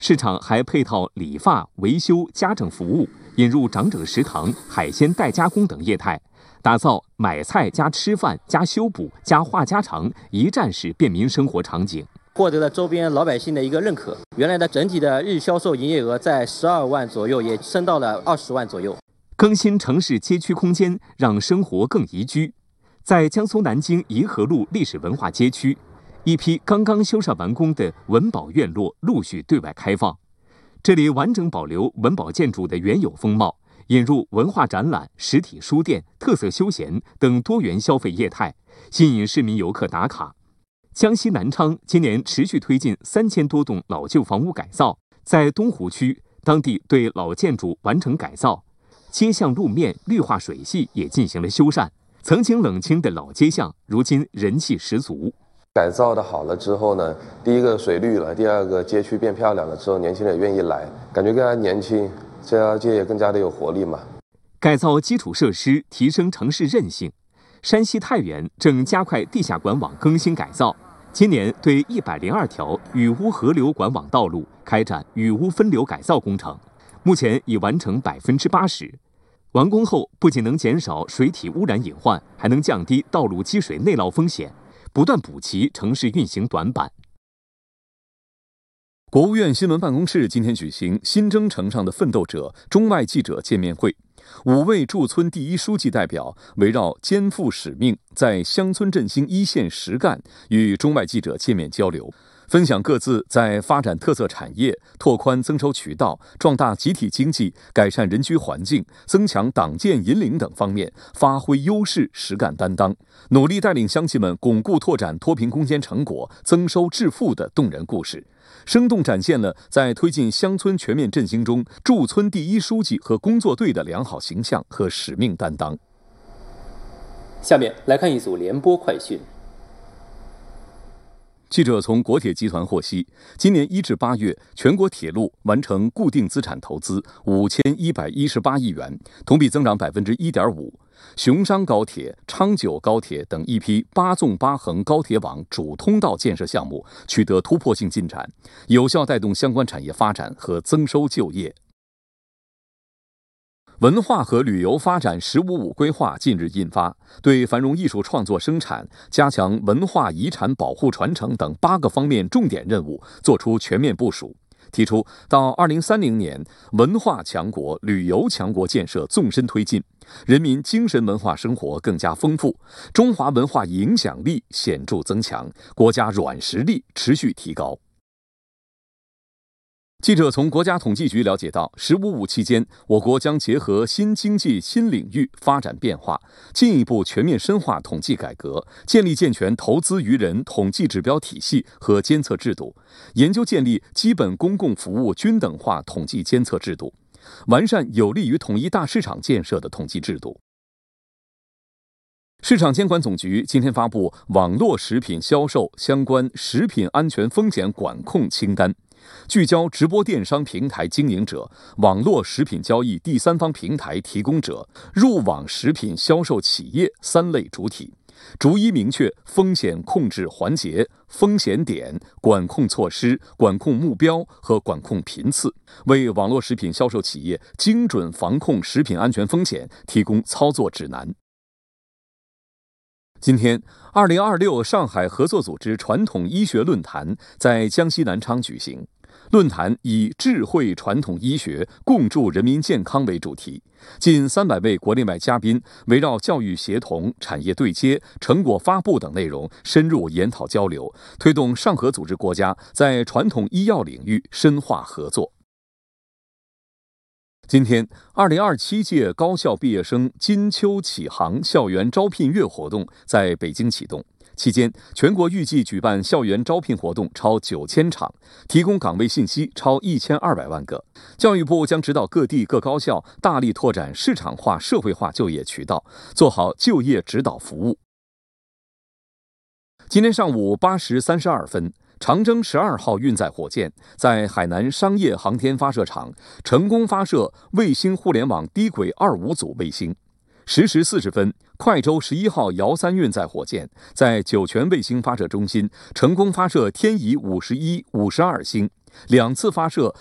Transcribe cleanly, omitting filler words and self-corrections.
市场还配套理发、维修、家政服务，引入长者食堂、海鲜代加工等业态，打造买菜加吃饭加修补加话家常一站式便民生活场景。 获得了周边老百姓的一个认可，原来的整体的日销售营业额在12万左右，也升到了20万左右。 更新城市街区空间，让生活更宜居。在江苏南京颐和路历史文化街区，一批刚刚修缮完工的文保院落陆续对外开放。这里完整保留文保建筑的原有风貌，引入文化展览、实体书店、特色休闲等多元消费业态，吸引市民游客打卡。江西南昌今年持续推进3000多栋老旧房屋改造，在东湖区，当地对老建筑完成改造，街巷路面、绿化水系也进行了修缮。曾经冷清的老街巷，如今人气十足。 改造的好了之后呢，第一个水绿了，第二个街区变漂亮了之后，年轻人也愿意来，感觉更加年轻，这条街也更加的有活力嘛。 改造基础设施，提升城市韧性。山西太原正加快地下管网更新改造，今年对102条雨污河流管网道路开展雨污分流改造工程，目前已完成80%。完工后，不仅能减少水体污染隐患，还能降低道路积水内涝风险，不断补齐城市运行短板。 国务院新闻办公室今天举行新征程上的奋斗者中外记者见面会，5位驻村第一书记代表围绕肩负使命，在乡村振兴一线实干与中外记者见面交流，分享各自在发展特色产业、拓宽增收渠道、壮大集体经济、改善人居环境、增强党建引领等方面发挥优势、实干担当，努力带领乡亲们巩固拓展脱贫攻坚成果、增收致富的动人故事，生动展现了在推进乡村全面振兴中驻村第一书记和工作队的良好形象和使命担当。 下面来看一组联播快讯。 记者从国铁集团获悉，今年1至8月，全国铁路完成固定资产投资5118亿元，同比增长1.5%。雄商高铁、昌九高铁等一批8纵8横高铁网主通道建设项目取得突破性进展，有效带动相关产业发展和增收就业。文化和旅游发展“15+5”规划近日印发，对繁荣艺术创作生产、加强文化遗产保护传承等8个方面重点任务作出全面部署，提出到2030年，文化强国、旅游强国建设纵深推进，人民精神文化生活更加丰富，中华文化影响力显著增强，国家软实力持续提高。记者从国家统计局了解到，“15+5”期间，我国将结合新经济新领域发展变化，进一步全面深化统计改革，建立健全投资于人统计指标体系和监测制度，研究建立基本公共服务均等化统计监测制度，完善有利于统一大市场建设的统计制度。市场监管总局今天发布网络食品销售相关食品安全风险管控清单，聚焦直播电商平台经营者、网络食品交易第三方平台提供者、入网食品销售企业3类主体，逐一明确风险控制环节、风险点、管控措施、管控目标和管控频次，为网络食品销售企业精准防控食品安全风险提供操作指南。今天，2026上海合作组织传统医学论坛在江西南昌举行。论坛以智慧传统医学，共筑人民健康为主题，近300位国内外嘉宾围绕教育协同、产业对接、成果发布等内容深入研讨交流，推动上合组织国家在传统医药领域深化合作。今天，2027届高校毕业生金秋启航校园招聘月活动在北京启动。期间，全国预计举办校园招聘活动超9000场，提供岗位信息超1200万个。教育部将指导各地各高校大力拓展市场化、社会化就业渠道，做好就业指导服务。今天上午8时32分，长征12号运载火箭在海南商业航天发射场成功发射卫星互联网低轨25组卫星。10时40分，快舟11号遥3运载火箭在酒泉卫星发射中心成功发射天仪51、52星， 2次发射